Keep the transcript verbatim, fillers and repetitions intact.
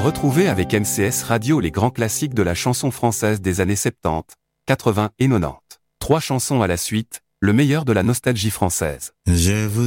Retrouvez avec M C S Radio les grands classiques de la chanson française des années soixante-dix, quatre-vingts et quatre-vingt-dix. Trois chansons à la suite, le meilleur de la nostalgie française. Je vous